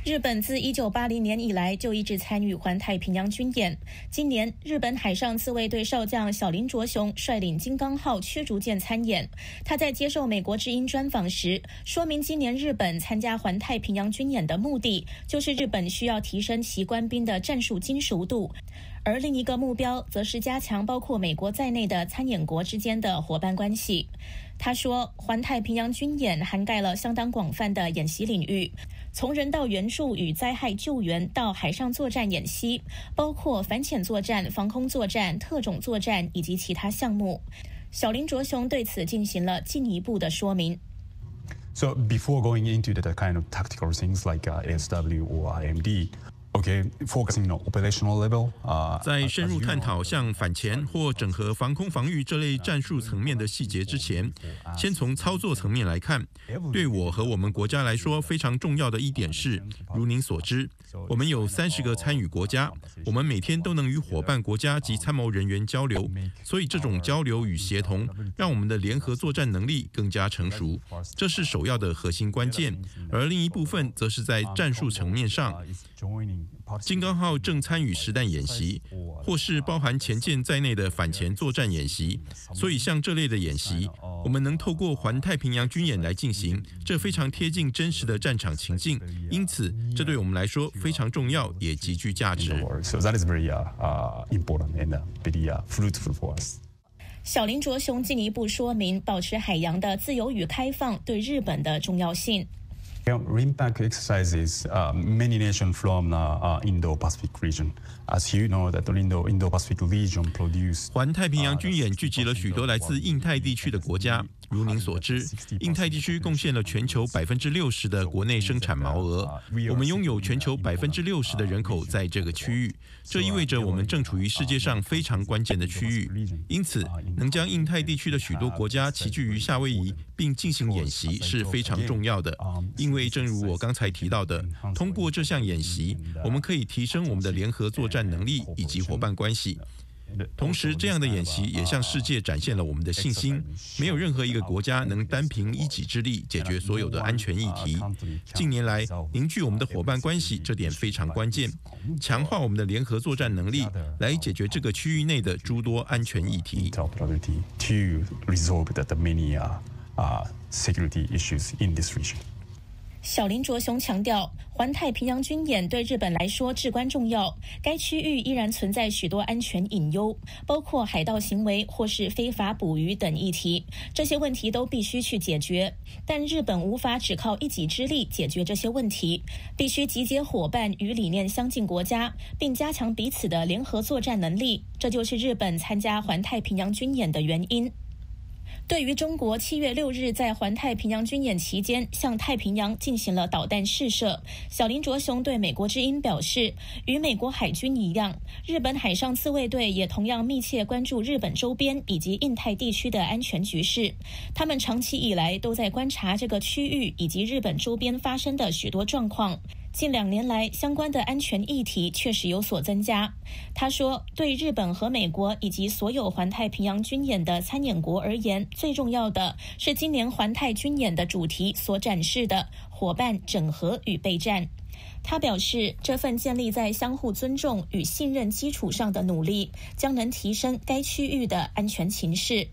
日本自1980年以来就一直参与环太平洋军演。今年，日本海上自卫队少将小林卓雄率领金刚号驱逐舰参演。他在接受美国之音专访时，说明今年日本参加环太平洋军演的目的，就是日本需要提升其官兵的战术精熟度。而另一个目标则是加强包括美国在内的参演国之间的伙伴关系。他说，环太平洋军演涵盖了相当广泛的演习领域，从人道援助与灾害救援到海上作战演习，包括反潜作战、防空作战、特种作战以及其他项目。小林卓雄对此进行了进一步的说明。 So before going into the kind of tactical things like ASW or IMD,Okay, focusing on operational level. 在深入探讨像反潜或整合防空防御这类战术层面的细节之前，先从操作层面来看，对我和我们国家来说非常重要的一点是，如您所知，我们有30个参与国家，我们每天都能与伙伴国家及参谋人员交流，所以这种交流与协同让我们的联合作战能力更加成熟，这是首要的核心关键。而另一部分则是在战术层面上，金刚号正参与实弹演习，或是包含前舰在内的反潜作战演习，所以像这类的演习，我们能透过环太平洋军演来进行，这非常贴近真实的战场情境，因此这对我们来说非常重要，也极具价值。 So that is very important and very fruitful for us. 小林卓雄进一步说明，保持海洋的自由与开放对日本的重要性。 RIMPAC exercises many nations from the Indo-Pacific region. As you know, that the Indo-Pacific region produce. 环太平洋军演聚集了许多来自印太地区的国家。如您所知，印太地区贡献了全球60%的国内生产毛额。我们拥有全球60%的人口在这个区域，这意味着我们正处于世界上非常关键的区域。因此，能将印太地区的许多国家齐聚于夏威夷并进行演习是非常重要的。因为正如我刚才提到的，通过这项演习，我们可以提升我们的联合作战能力以及伙伴关系。同时，这样的演习也向世界展现了我们的信心。没有任何一个国家能单凭一己之力解决所有的安全议题。近年来，凝聚我们的伙伴关系，这点非常关键。强化我们的联合作战能力，来解决这个区域内的诸多安全议题。 To resolve the many security issues in this region. 小林卓雄强调，环太平洋军演对日本来说至关重要。该区域依然存在许多安全隐忧，包括海盗行为或是非法捕鱼等议题。这些问题都必须去解决，但日本无法只靠一己之力解决这些问题，必须集结伙伴与理念相近国家，并加强彼此的联合作战能力。这就是日本参加环太平洋军演的原因。对于中国7月6日在环太平洋军演期间向太平洋进行了导弹试射，小林卓雄对美国之音表示，与美国海军一样，日本海上自卫队也同样密切关注日本周边以及印太地区的安全局势。他们长期以来都在观察这个区域以及日本周边发生的许多状况。近2年来，相关的安全议题确实有所增加。他说，对日本和美国以及所有环太平洋军演的参演国而言，最重要的是今年环太军演的主题所展示的伙伴整合与备战。他表示，这份建立在相互尊重与信任基础上的努力，将能提升该区域的安全情势。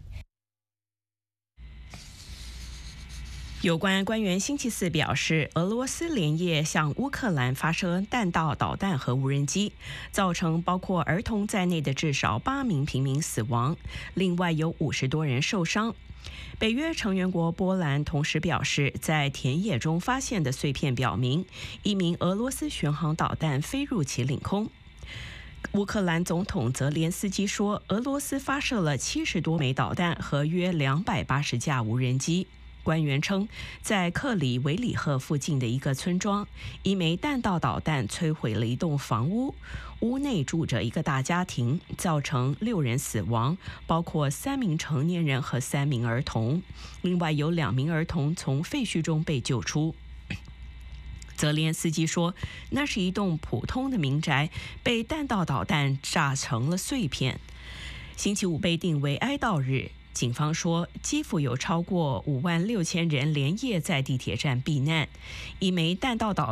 有关官员星期四表示，俄罗斯连夜向乌克兰发射弹道导弹和无人机，造成包括儿童在内的至少8名平民死亡，另外有50多人受伤。北约成员国波兰同时表示，在田野中发现的碎片表明，一名俄罗斯巡航导弹飞入其领空。乌克兰总统泽连斯基说，俄罗斯发射了70多枚导弹和约280架无人机。官员称，在克里维里赫附近的一个村庄，一枚弹道导弹摧毁了一栋房屋，屋内住着一个大家庭，造成6人死亡，包括3名成年人和3名儿童，另外有2名儿童从废墟中被救出。泽连斯基说，那是一栋普通的民宅，被弹道导弹炸成了碎片。星期五被定为哀悼日。警方说，基辅有超过56000人连夜在地铁站避难。一枚弹道导